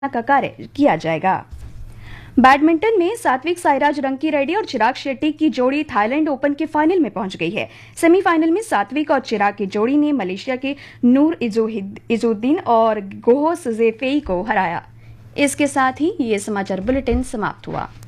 का कार्य किया जाएगा। बैडमिंटन में सात्विक साईराज रंकीरेड्डी और चिराग शेट्टी की जोड़ी थाईलैंड ओपन के फाइनल में पहुंच गई है। सेमीफाइनल में सात्विक और चिराग की जोड़ी ने मलेशिया के नूर इजुद्दीन और गोहो सजेफेई को हराया। इसके साथ ही ये समाचार बुलेटिन समाप्त हुआ।